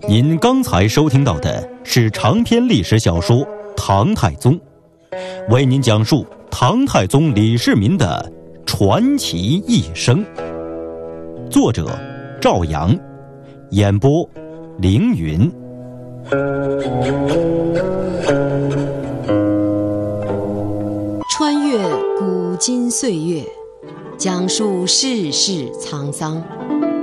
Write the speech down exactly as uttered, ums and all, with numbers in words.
您刚才收听到的是长篇历史小说《唐太宗》，为您讲述唐太宗李世民的传奇一生。作者赵阳，演播凌云。 穿越古今岁月，讲述世事沧桑，